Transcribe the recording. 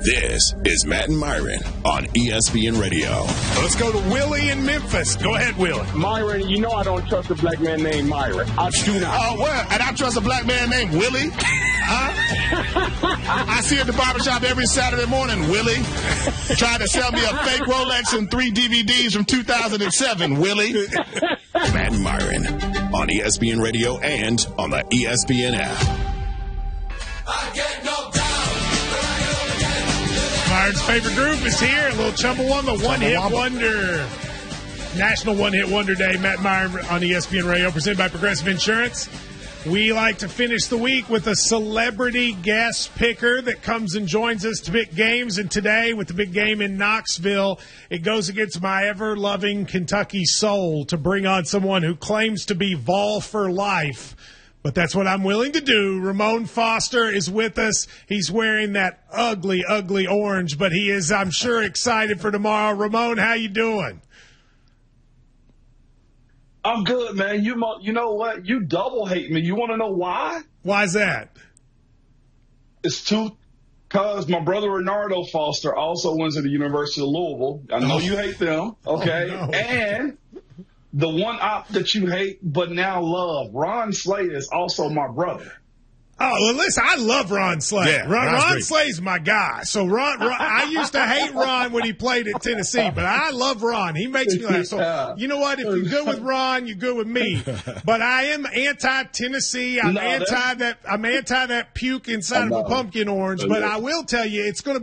This is Matt and Myron on ESPN Radio. Let's go to Willie in Memphis. Go ahead, Willie. Myron, you know I don't trust a black man named Myron. I do not. Oh, well, and I trust a black man named Willie. I see at the barbershop every Saturday morning, Willie. Trying to sell me a fake Rolex and 3 DVDs from 2007, Willie. Matt and Myron on ESPN Radio and on the ESPN app. Myron's favorite group is here. A little Chumbawamba, one-hit wonder. National One-Hit Wonder Day. Matt Myron on ESPN Radio, presented by Progressive Insurance. We like to finish the week with a celebrity guest picker that comes and joins us to pick games. And today, with the big game in Knoxville, it goes against my ever-loving Kentucky soul to bring on someone who claims to be Vol for life. But that's what I'm willing to do. Ramon Foster is with us. He's wearing that ugly, ugly orange, but he is, I'm sure, excited for tomorrow. Ramon, how you doing? I'm good, man. You know what? You double hate me. You want to know why? Why's that? It's because my brother Renardo Foster also went to the University of Louisville. I know you hate them, okay? Oh, no. And the one op that you hate but now love, Ron Slade, is also my brother. Oh, well, listen, I love Ron Slade. Yeah, Ron Slade's my guy. So Ron, I used to hate Ron when he played at Tennessee, but I love Ron. He makes me laugh. So, you know what? If you're good with Ron, you're good with me. But I am anti-Tennessee. I'm anti that puke inside of a pumpkin orange. But I will tell you, it's going to